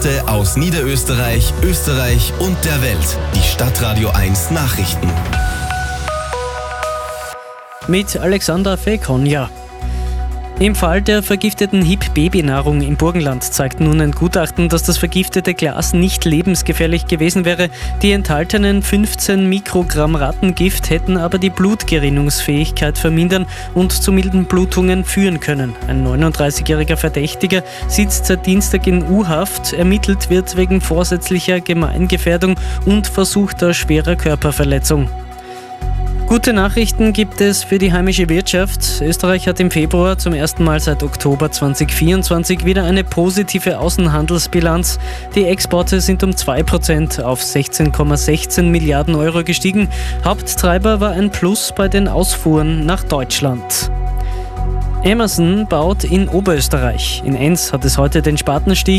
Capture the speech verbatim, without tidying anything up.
Aus Niederösterreich, Österreich und der Welt. Die Stadtradio eins Nachrichten. Mit Alexander Fekonja. Im Fall der vergifteten Hip-Babynahrung im Burgenland zeigt nun ein Gutachten, dass das vergiftete Glas nicht lebensgefährlich gewesen wäre. Die enthaltenen fünfzehn Mikrogramm Rattengift hätten aber die Blutgerinnungsfähigkeit vermindern und zu milden Blutungen führen können. Ein neununddreißigjähriger Verdächtiger sitzt seit Dienstag in U-Haft. Ermittelt wird wegen vorsätzlicher Gemeingefährdung und versuchter schwerer Körperverletzung. Gute Nachrichten gibt es für die heimische Wirtschaft. Österreich hat im Februar zum ersten Mal seit Oktober zweitausendvierundzwanzig wieder eine positive Außenhandelsbilanz. Die Exporte sind um zwei Prozent auf sechzehn Komma sechzehn Milliarden Euro gestiegen. Haupttreiber war ein Plus bei den Ausfuhren nach Deutschland. Amazon baut in Oberösterreich. In Enns hat es heute den Spatenstich